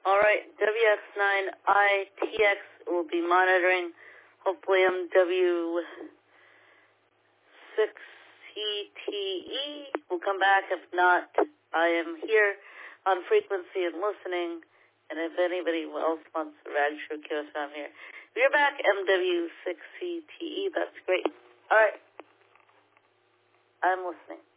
All right, WX9ITX will be monitoring. Hopefully MW6CTE will come back. If not, I am here on frequency and listening. And if anybody else wants the Rag Show QS, I'm here. If you're back, MW6CTE, that's great. All right, I'm listening.